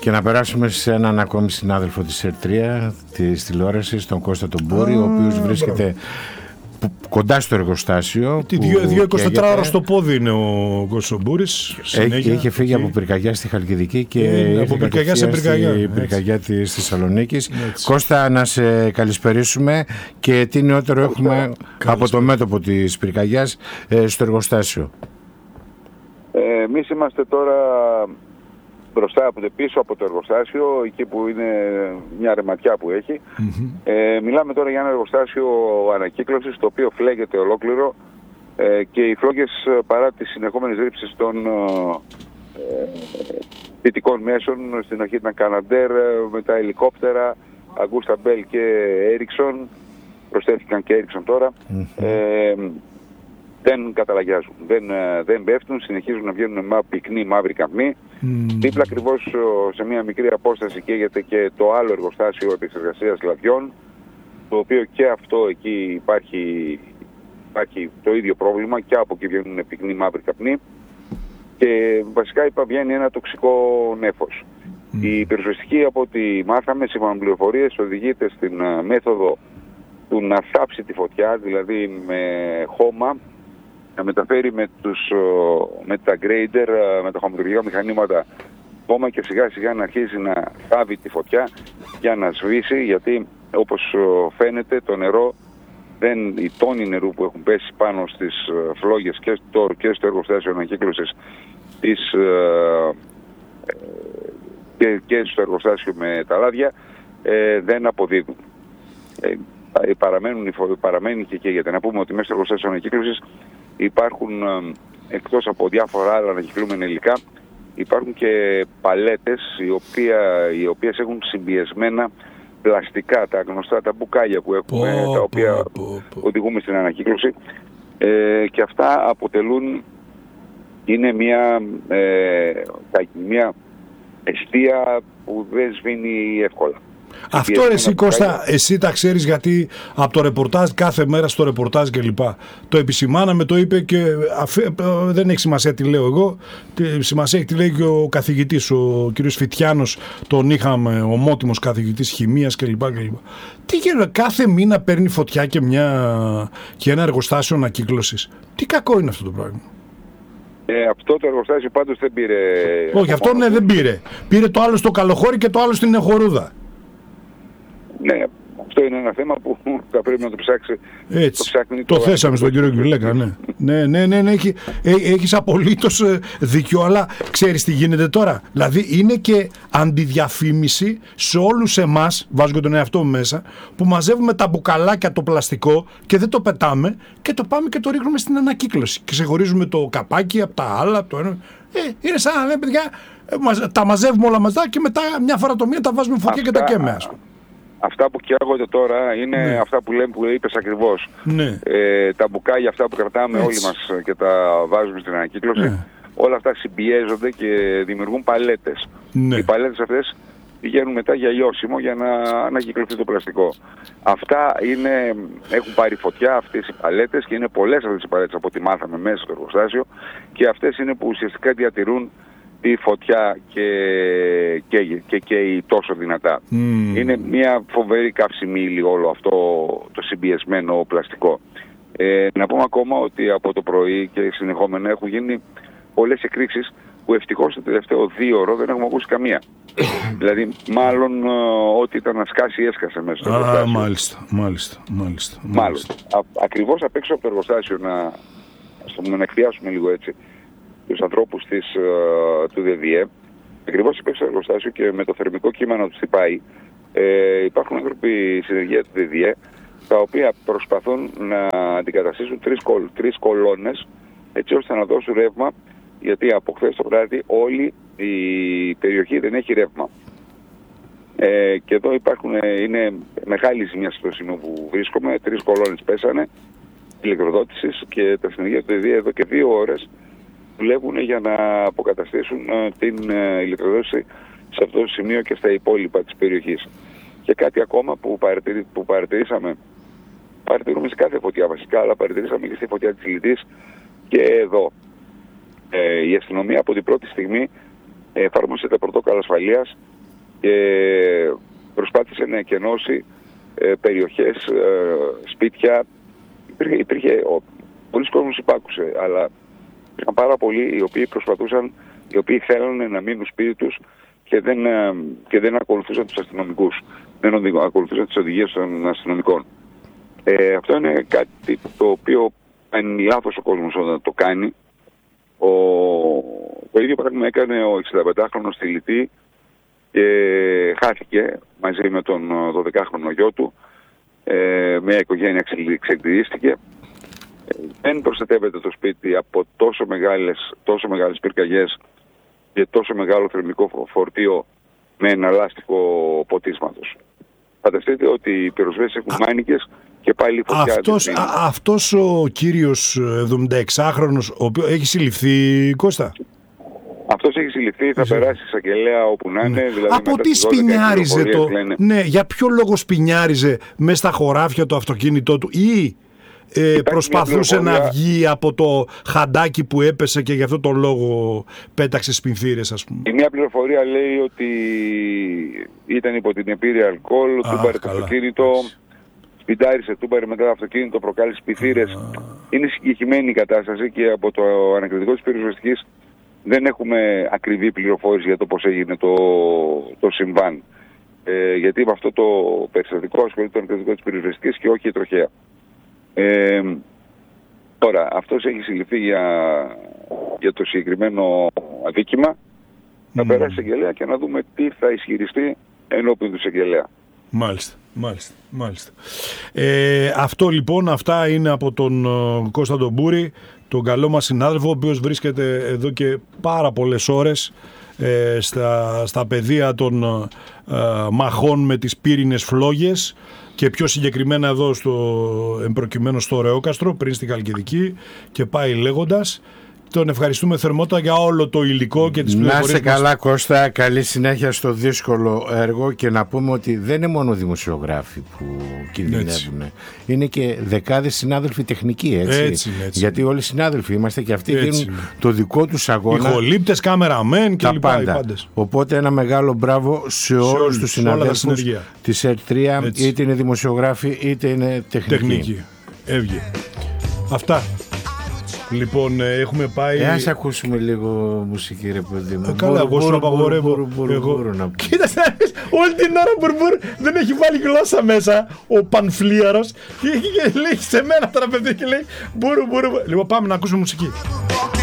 Και να περάσουμε σε έναν ακόμη συνάδελφο της ΕΡΤ3, της τηλεόρασης, τον Κώστα τον Μπούρη, ο οποίος βρίσκεται κοντά στο εργοστάσιο. 2-24 ώρα στο πόδι είναι ο Κώστας Μπούρης. Είχε φύγει από πυρκαγιά στη Χαλκιδική και από πυρκαγιά σε πυρκαγιά. Στην πυρκαγιά της Θεσσαλονίκης. Κώστα, να σε καλησπερίσουμε και τι νεότερο έχουμε από το μέτωπο της πυρκαγιάς στο εργοστάσιο. Εμείς είμαστε τώρα μπροστά πίσω από το εργοστάσιο, εκεί που είναι μια ρεματιά που έχει. Μιλάμε τώρα για ένα εργοστάσιο ανακύκλωσης, το οποίο φλέγεται ολόκληρο και οι φλόγες, παρά τις συνεχόμενες ρήψεις των δυτικών μέσων, στην αρχή ήταν Καναντέρ, μετά ελικόπτερα, Αγκούστα Μπέλ και Έριξον, προσθέθηκαν και Έριξον τώρα, δεν καταλαγιάζουν, δεν πέφτουν, συνεχίζουν να βγαίνουν πυκνοί μαύροι καπνοί. Δίπλα ακριβώς σε μια μικρή απόσταση καίγεται και το άλλο εργοστάσιο επεξεργασίας λαδιών, το οποίο και αυτό εκεί υπάρχει το ίδιο πρόβλημα, και από εκεί βγαίνουν πυκνοί μαύροι καπνοί και βασικά βγαίνει ένα τοξικό νέφος. Η πυροσβεστική, από ό,τι μάθαμε σύμφωνα με πληροφορίες, οδηγείται στην μέθοδο του να θάψει τη φωτιά, δηλαδή με χώμα, να μεταφέρει με τα γκρέιντερ, με τα χωματουργικά μηχανήματα χώμα και σιγά σιγά να αρχίσει να θάβει τη φωτιά για να σβήσει, γιατί όπως φαίνεται το νερό, οι τόνοι νερού που έχουν πέσει πάνω στις φλόγες και στο εργοστάσιο ανακύκλωσης και στο εργοστάσιο με τα λάδια δεν αποδίδουν. Παραμένει και γιατί να πούμε ότι μέσα στο εργοστάσιο ανακύκλωσης υπάρχουν, εκτός από διάφορα άλλα ανακυκλούμενα υλικά, υπάρχουν και παλέτες οι οποίες έχουν συμπιεσμένα πλαστικά, τα γνωστά τα μπουκάλια που έχουμε, τα οποία οδηγούμε στην ανακύκλωση, και αυτά είναι μια εστία που δεν σβήνει εύκολα. Αυτό εσύ, Κώστα, εσύ τα ξέρεις, γιατί από το ρεπορτάζ, κάθε μέρα στο ρεπορτάζ και λοιπά, το επισημάναμε, το είπε και δεν έχει σημασία τι λέω εγώ, σημασία έχει τι λέει και ο καθηγητής, ο κ. Φιτιάνος, τον είχαμε, ομότιμος καθηγητής χημείας και λοιπά. Τι γίνεται, κάθε μήνα παίρνει φωτιά και ένα εργοστάσιο ανακύκλωσης. Τι κακό είναι αυτό το πράγμα? Αυτό το εργοστάσιο πάντως δεν πήρε. Όχι, αυτό ναι, δεν πήρε. Πήρε το άλλο στο Καλοχώρι και το άλλο στην Εχορούδα. Ναι, αυτό είναι ένα θέμα που θα πρέπει να το ψάξει. Έτσι, το θέσαμε στον κύριο Κιουλέκα, ναι. Ναι, έχεις απολύτως δίκιο, αλλά ξέρεις τι γίνεται τώρα? Δηλαδή είναι και αντιδιαφήμιση σε όλους εμάς, βάζω και τον εαυτό μου μέσα, που μαζεύουμε τα μπουκαλάκια, το πλαστικό και δεν το πετάμε και το πάμε και το ρίχνουμε στην ανακύκλωση. Και ξεχωρίζουμε το καπάκι από τα άλλα, είναι σαν να λέμε, παιδιά, τα μαζεύουμε όλα μαζί και μετά μια φορά το μήνα τα βάζουμε φωτιά και τα καίμε, ας πούμε. Αυτά που καίγονται τώρα είναι αυτά που λέμε, που είπες ακριβώς. Τα μπουκάλια αυτά που κρατάμε όλοι μας και τα βάζουμε στην ανακύκλωση, όλα αυτά συμπιέζονται και δημιουργούν παλέτες. Οι παλέτες αυτές πηγαίνουν μετά για λιώσιμο για να ανακυκλωθεί το πλαστικό. Αυτά έχουν πάρει φωτιά αυτές οι παλέτες, και είναι πολλές αυτές οι παλέτες από ό,τι μάθαμε μέσα στο εργοστάσιο, και αυτές είναι που ουσιαστικά διατηρούν τη φωτιά και καίει τόσο δυνατά. Είναι μια φοβερή καύσιμη ύλη όλο αυτό το συμπιεσμένο πλαστικό. Να πούμε ακόμα ότι από το πρωί και συνεχόμενα έχουν γίνει πολλές εκρήξεις, που ευτυχώς το τελευταίο 2ωρο δεν έχουμε ακούσει καμία. Δηλαδή μάλλον ό,τι ήταν να σκάσει έσκασε μέσα στο εργοστάσιο. Μάλιστα. Ακριβώς απ' έξω από το εργοστάσιο, να εκβιάσουμε λίγο έτσι τους ανθρώπους του ΔΔΕ, ακριβώς υπέξω το εργοστάσιο και με το θερμικό κύμα να τους χτυπάει, υπάρχουν άνθρωποι συνεργεία του ΔΔΕ, τα οποία προσπαθούν να αντικαταστήσουν τρεις κολόνες, έτσι ώστε να δώσουν ρεύμα, γιατί από χθες το βράδυ όλη η περιοχή δεν έχει ρεύμα. Και εδώ είναι μεγάλη ζημιά στο σημείο που βρίσκομαι, 3 κολόνες πέσανε ηλεκτροδότησης, και τα συνεργεία του ΔΔΕ εδώ και 2 ώρες δουλεύουν για να αποκαταστήσουν την ηλεκτροδότηση σε αυτό το σημείο και στα υπόλοιπα της περιοχής. Και κάτι ακόμα που παρατηρούμε σε κάθε φωτιά βασικά, αλλά παρατηρήσαμε και στη φωτιά της Λιτής και εδώ. Η αστυνομία από την πρώτη στιγμή εφάρμοσε τα πρωτόκολλα ασφαλείας και προσπάθησε να εκενώσει περιοχές, σπίτια. Υπήρχε πολλοί κόσμος υπάκουσε, αλλά υπήρχαν πάρα πολλοί οι οποίοι προσπαθούσαν, οι οποίοι θέλανε να μείνουν σπίτι τους και δεν ακολουθούσαν τους αστυνομικούς, δεν ακολουθούσαν τις οδηγίες των αστυνομικών. Αυτό είναι κάτι το οποίο είναι λάθος ο κόσμος όταν το κάνει. Το ίδιο πράγμα έκανε ο 65χρονος Στυλιτή και χάθηκε μαζί με τον 12χρονο γιο του. Μια οικογένεια εξεκτηρίστηκε. Δεν προστατεύεται το σπίτι από τόσο μεγάλες πυρκαγιές και τόσο μεγάλο θερμικό φορτίο με ένα λάστιχο ποτίσματος. Φανταστείτε ότι οι πυροσβέστες έχουν μάνικες και πάλι η φωτιά... Αυτός ο κύριος 76χρονος, ο οποίος έχει συλληφθεί, Κώστα? Αυτός έχει συλληφθεί, θα περάσει εισαγγελέα όπου να είναι. Δηλαδή από τι σπινιάριζε Ναι, για ποιο λόγο σπινιάριζε μέσα στα χωράφια το αυτοκίνητό του, ή προσπαθούσε να βγει από το χαντάκι που έπεσε και γι' αυτό το λόγο πέταξε σπινθήρες, ας πούμε? Η μια πληροφορία λέει ότι ήταν υπό την επίρρεια αλκοόλ, τούμπαρε το αυτοκίνητο, σπιντάρισε τούμπαρε μετά το αυτοκίνητο, προκάλεσε σπινθήρες. Είναι συγκεκριμένη η κατάσταση και από το ανακριτικό της πυροσβεστικής δεν έχουμε ακριβή πληροφόρηση για το πώς έγινε το συμβάν. Γιατί με αυτό το περιστατικό ασχολείται το ανακριτικό της πυροσβεστικής και όχι η τροχέα. Τώρα, αυτός έχει συλληφθεί για το συγκεκριμένο αδίκημα. Να περάσει εισαγγελέα και να δούμε τι θα ισχυριστεί ενώπιον του εισαγγελέα. Μάλιστα. Αυτό λοιπόν, αυτά είναι από τον Κώστα τον Μπούρη, τον καλό μας συνάδελφο, ο οποίος βρίσκεται εδώ και πάρα πολλές ώρες στα πεδία των μαχών με τις πύρινες φλόγες και πιο συγκεκριμένα εδώ προκειμένου στο Ρεόκαστρο, πριν στην Καλκιδική, και πάει λέγοντας. Τον ευχαριστούμε θερμότατα για όλο το υλικό και τις πληροφορίες. Να είστε καλά, Κώστα, καλή συνέχεια στο δύσκολο έργο, και να πούμε ότι δεν είναι μόνο δημοσιογράφοι που κινδυνεύουν. Είναι και δεκάδες συνάδελφοι τεχνικοί, έτσι. Γιατί όλοι οι συνάδελφοι είμαστε και αυτοί δίνουν το δικό τους αγώνα. Ηχολήπτες, κάμεραμεν και λοιπά. Πάντες. Οπότε ένα μεγάλο μπράβο σε όλους τους συναδέλφους της ΕΡΤ3, είτε είναι δημοσιογράφοι είτε είναι τεχνικοί. Έβγε. Αυτά. Λοιπόν, έχουμε πάει... Ας ακούσουμε λίγο μουσική, ρε παιδί μου. Καλά, εγώ σου απαγορεύω. Κοίταξε, όλη την ώρα μπουρμπούρ, δεν έχει βάλει γλώσσα μέσα ο πανφλίαρος και λέει σε μένα τώρα, παιδί, και λέει μπουρου. Λοιπόν, πάμε να ακούσουμε μουσική.